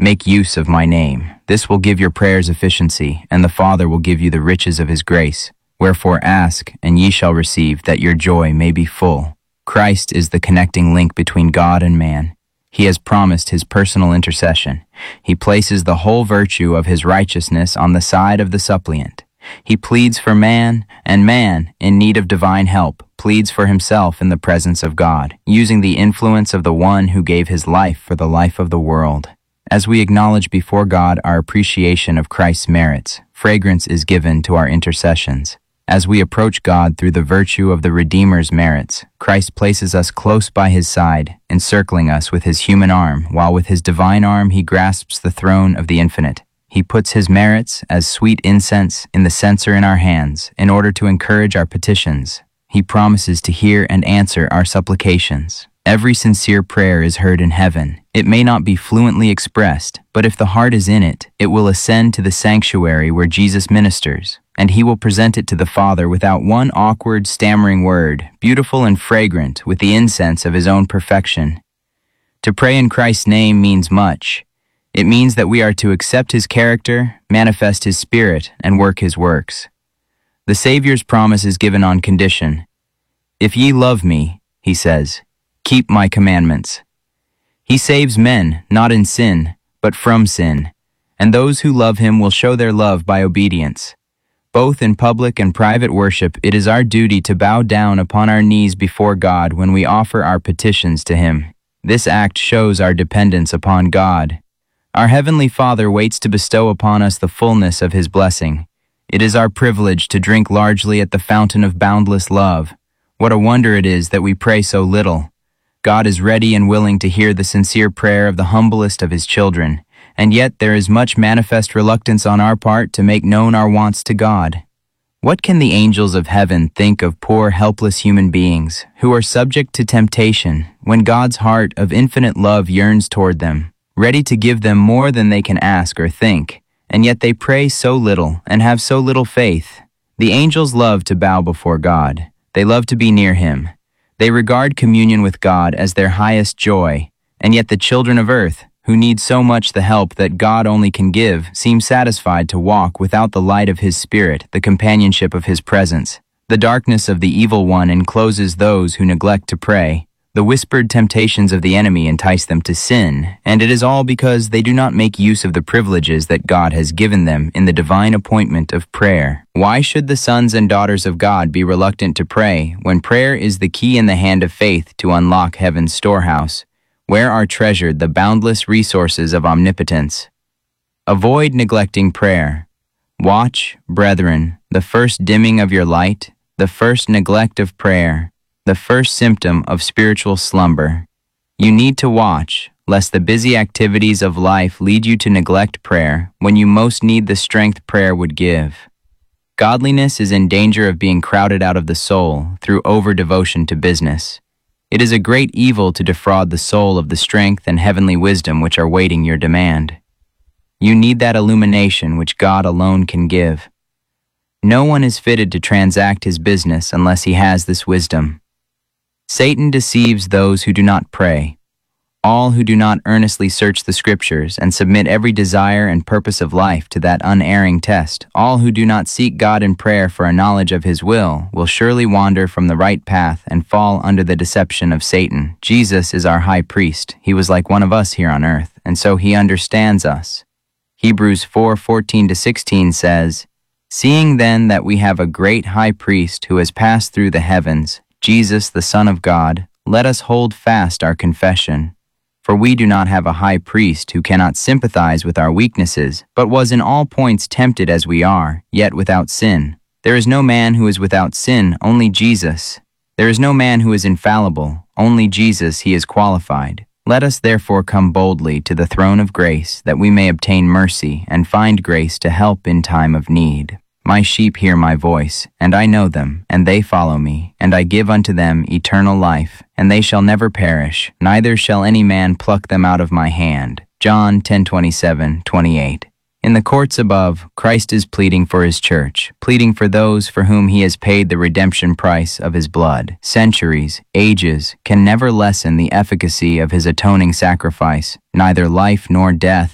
Make use of my name. This will give your prayers efficiency, and the Father will give you the riches of his grace. Wherefore ask, and ye shall receive, that your joy may be full. Christ is the connecting link between God and man. He has promised his personal intercession. He places the whole virtue of his righteousness on the side of the suppliant. He pleads for man, and man, in need of divine help, pleads for himself in the presence of God, using the influence of the one who gave his life for the life of the world. As we acknowledge before God our appreciation of Christ's merits, fragrance is given to our intercessions. As we approach God through the virtue of the Redeemer's merits, Christ places us close by his side, encircling us with his human arm, while with his divine arm he grasps the throne of the infinite. He puts his merits as sweet incense in the censer in our hands in order to encourage our petitions. He promises to hear and answer our supplications. Every sincere prayer is heard in heaven. It may not be fluently expressed, but if the heart is in it, it will ascend to the sanctuary where Jesus ministers, and he will present it to the Father without one awkward, stammering word, beautiful and fragrant with the incense of his own perfection. To pray in Christ's name means much. It means that we are to accept his character, manifest his spirit, and work his works. The Savior's promise is given on condition. If ye love me, he says, keep my commandments. He saves men, not in sin, but from sin, and those who love him will show their love by obedience. Both in public and private worship, it is our duty to bow down upon our knees before God when we offer our petitions to him. This act shows our dependence upon God. Our Heavenly Father waits to bestow upon us the fullness of his blessing. It is our privilege to drink largely at the fountain of boundless love. What a wonder it is that we pray so little. God is ready and willing to hear the sincere prayer of the humblest of his children, and yet there is much manifest reluctance on our part to make known our wants to God. What can the angels of heaven think of poor, helpless human beings who are subject to temptation when God's heart of infinite love yearns toward them, ready to give them more than they can ask or think, and yet they pray so little and have so little faith? The angels love to bow before God. They love to be near him. They regard communion with God as their highest joy, and yet the children of earth, who need so much the help that God only can give, seem satisfied to walk without the light of his Spirit, the companionship of his presence. The darkness of the evil one encloses those who neglect to pray. The whispered temptations of the enemy entice them to sin, and it is all because they do not make use of the privileges that God has given them in the divine appointment of prayer. Why should the sons and daughters of God be reluctant to pray when prayer is the key in the hand of faith to unlock heaven's storehouse, where are treasured the boundless resources of omnipotence? Avoid neglecting prayer. Watch, brethren, the first dimming of your light, the first neglect of prayer, the first symptom of spiritual slumber. You need to watch, lest the busy activities of life lead you to neglect prayer when you most need the strength prayer would give. Godliness is in danger of being crowded out of the soul through over-devotion to business. It is a great evil to defraud the soul of the strength and heavenly wisdom which are waiting your demand. You need that illumination which God alone can give. No one is fitted to transact his business unless he has this wisdom. Satan deceives those who do not pray. All who do not earnestly search the Scriptures and submit every desire and purpose of life to that unerring test, all who do not seek God in prayer for a knowledge of his will surely wander from the right path and fall under the deception of Satan. Jesus is our high priest. He was like one of us here on earth, and so he understands us. Hebrews 4:14-16 says, "Seeing then that we have a great high priest who has passed through the heavens, Jesus, the Son of God, let us hold fast our confession. For we do not have a high priest who cannot sympathize with our weaknesses, but was in all points tempted as we are, yet without sin. There is no man who is without sin, only Jesus. There is no man who is infallible, only Jesus he is qualified. Let us therefore come boldly to the throne of grace, that we may obtain mercy and find grace to help in time of need. My sheep hear my voice, and I know them, and they follow me, and I give unto them eternal life, and they shall never perish, neither shall any man pluck them out of my hand." John 10:27-28. In the courts above, Christ is pleading for his church, pleading for those for whom he has paid the redemption price of his blood. Centuries, ages, can never lessen the efficacy of his atoning sacrifice. Neither life nor death,